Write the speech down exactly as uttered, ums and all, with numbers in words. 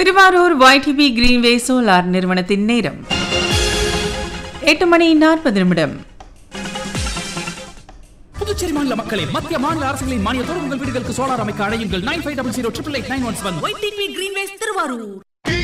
Thiruvarur YDP Greenway solar நிறுவனத்தின் நேரம் எட்டு மணி நாற்பது நிமிடம். புதுச்சேரி மாநில மக்களே, மத்திய மாநில அரசுகளின் மானியத்தோடு உங்கள் வீடுகளுக்கு சோலார் அமைக்க அழையுங்கள். Nine five double zero triple eight nine one seven. YDP Greenways Thiruvarur.